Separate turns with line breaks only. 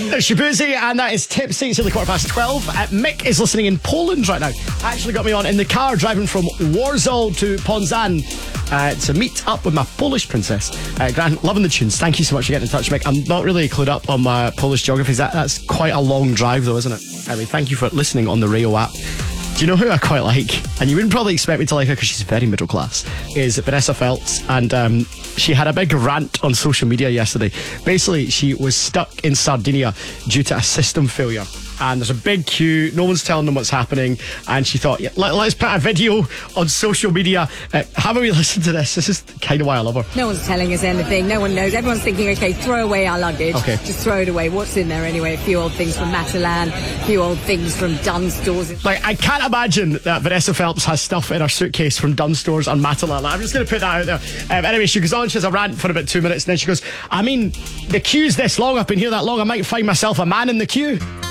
There's Shabuzi, and that is Tipsy. It's only 12:15. Mick is listening in Poland right now. Actually got me on in the car driving from Warsaw to Poznań to meet up with my Polish princess. Grant, loving the tunes. Thank you so much for getting in touch, Mick. I'm not really clued up on my Polish geographies. That's quite a long drive, though, isn't it? I mean, thank you for listening on the Rio app. Do you know who I quite like? And you wouldn't probably expect me to like her because she's very middle class. Is Vanessa Feltz. And she had a big rant on social media yesterday. Basically, she was stuck in Sardinia due to a system failure. And there's a big queue. No one's telling them what's happening. And she thought, yeah, let's put a video on social media. Have a wee listen to this. This is kind of why I love her.
No one's telling us anything. No one knows. Everyone's thinking, okay, throw away our luggage.
Okay.
Just throw it away. What's in there anyway? A few old things from Matalan, a few old things from Dunnes Stores.
Like, I can't imagine that Vanessa Phelps has stuff in her suitcase from Dunnes Stores and Matalan. I'm just going to put that out there. Anyway, she goes on. She has a rant for about 2 minutes. And then she goes, I mean, the queue's this long. I've been here that long. I might find myself a man in the queue.